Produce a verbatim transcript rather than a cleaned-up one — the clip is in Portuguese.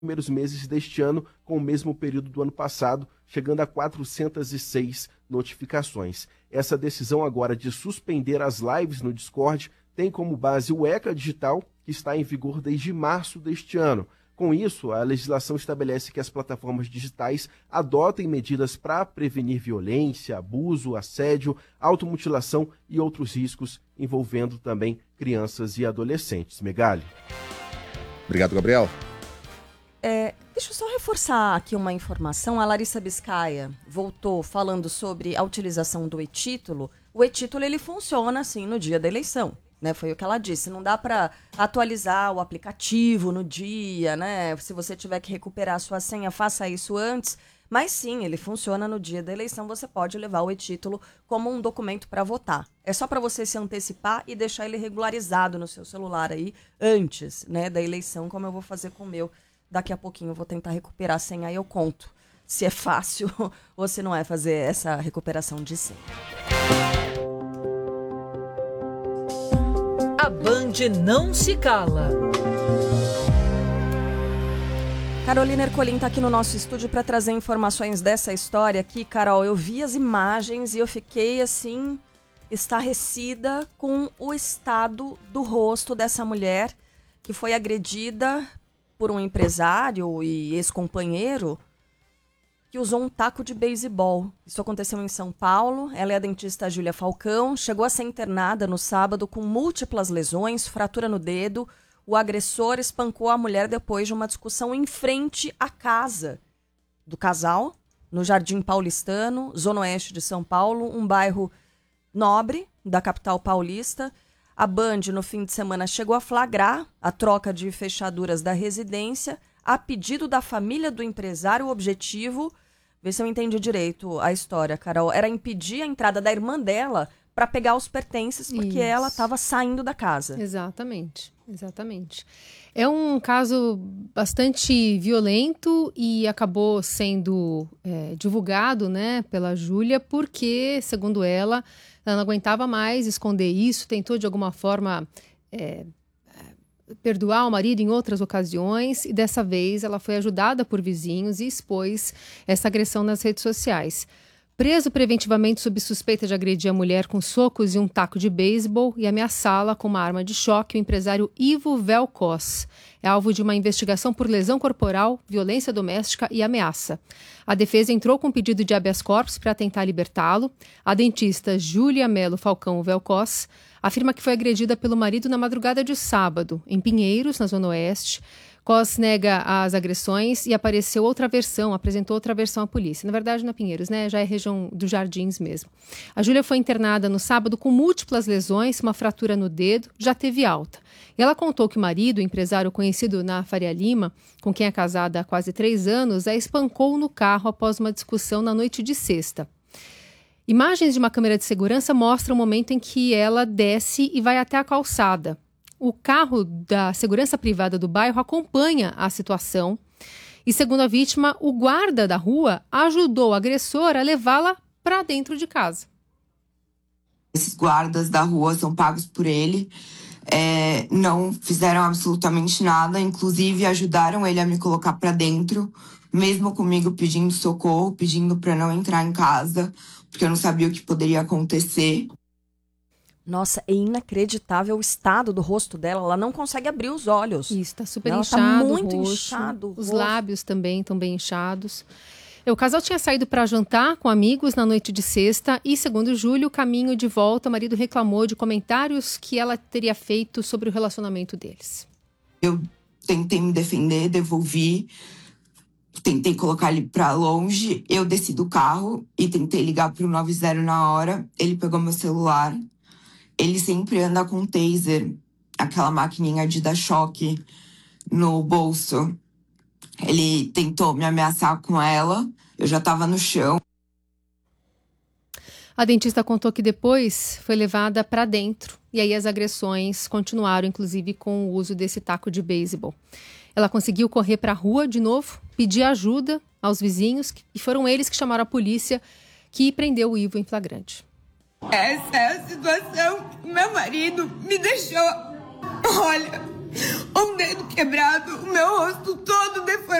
primeiros meses deste ano com o mesmo período do ano passado, chegando a quatrocentas e seis notificações. Essa decisão agora de suspender as lives no Discord tem como base o ECA Digital, que está em vigor desde março deste ano. Com isso, a legislação estabelece que as plataformas digitais adotem medidas para prevenir violência, abuso, assédio, automutilação e outros riscos envolvendo também crianças e adolescentes. Megali. Obrigado, Gabriel. É, deixa eu só reforçar aqui uma informação. A Larissa Biscaia voltou falando sobre a utilização do e-título. O e-título ele funciona assim no dia da eleição. Né, foi o que ela disse, não dá para atualizar o aplicativo no dia, né? Se você tiver que recuperar a sua senha, faça isso antes. Mas sim, ele funciona no dia da eleição, você pode levar o e-título como um documento para votar. É só para você se antecipar e deixar ele regularizado no seu celular aí antes, né, da eleição, como eu vou fazer com o meu. Daqui a pouquinho eu vou tentar recuperar a senha e eu conto se é fácil ou se não é fazer essa recuperação de senha. A Band não se cala. Carolina Ercolim está aqui no nosso estúdio para trazer informações dessa história aqui. Carol, eu vi as imagens e eu fiquei assim, estarrecida com o estado do rosto dessa mulher que foi agredida por um empresário e ex-companheiro que usou um taco de beisebol. Isso aconteceu em São Paulo. Ela é a dentista Júlia Falcão. Chegou a ser internada no sábado com múltiplas lesões, fratura no dedo. O agressor espancou a mulher depois de uma discussão em frente à casa do casal, no Jardim Paulistano, Zona Oeste de São Paulo, um bairro nobre da capital paulista. A Band, no fim de semana, chegou a flagrar a troca de fechaduras da residência. A pedido da família do empresário, o objetivo, vê se eu entendi direito a história, Carol, era impedir a entrada da irmã dela para pegar os pertences, porque Isso. ela estava saindo da casa. Exatamente, exatamente. É um caso bastante violento e acabou sendo é, divulgado, né, pela Júlia, porque, segundo ela, ela não aguentava mais esconder isso, tentou de alguma forma É, perdoar o marido em outras ocasiões e dessa vez ela foi ajudada por vizinhos e expôs essa agressão nas redes sociais. Preso preventivamente sob suspeita de agredir a mulher com socos e um taco de beisebol e ameaçá-la com uma arma de choque, o empresário Ivo Velkos é alvo de uma investigação por lesão corporal, violência doméstica e ameaça. A defesa entrou com pedido de habeas corpus para tentar libertá-lo. A dentista Júlia Melo Falcão Velkos afirma que foi agredida pelo marido na madrugada de sábado, em Pinheiros, na Zona Oeste. Cos nega as agressões e apareceu outra versão, apresentou outra versão à polícia. Na verdade, não é Pinheiros, né? Já é região dos Jardins mesmo. A Júlia foi internada no sábado com múltiplas lesões, uma fratura no dedo, já teve alta. E ela contou que o marido, o empresário conhecido na Faria Lima, com quem é casada há quase três anos, a espancou no carro após uma discussão na noite de sexta. Imagens de uma câmera de segurança mostram o momento em que ela desce e vai até a calçada. O carro da segurança privada do bairro acompanha a situação e, segundo a vítima, o guarda da rua ajudou o agressor a levá-la para dentro de casa. Esses guardas da rua são pagos por ele, é, não fizeram absolutamente nada, inclusive ajudaram ele a me colocar para dentro, mesmo comigo pedindo socorro, pedindo para não entrar em casa, porque eu não sabia o que poderia acontecer. Nossa, é inacreditável o estado do rosto dela. Ela não consegue abrir os olhos. Isso, tá super ela inchado. Tá muito o rosto, inchado. Os rosto. lábios também estão bem inchados. O casal tinha saído para jantar com amigos na noite de sexta e, segundo Júlio, o caminho de volta, o marido reclamou de comentários que ela teria feito sobre o relacionamento deles. Eu tentei me defender, devolvi, tentei colocar ele para longe. Eu desci do carro e tentei ligar para o nove zero na hora. Ele pegou meu celular. Ele sempre anda com taser, aquela maquininha de dar choque no bolso. Ele tentou me ameaçar com ela, eu já estava no chão. A dentista contou que depois foi levada para dentro e aí as agressões continuaram, inclusive com o uso desse taco de beisebol. Ela conseguiu correr para a rua de novo, pedir ajuda aos vizinhos e foram eles que chamaram a polícia, que prendeu o Ivo em flagrante. Essa é a situação que meu marido me deixou. Olha, um dedo quebrado, o meu rosto todo deformado.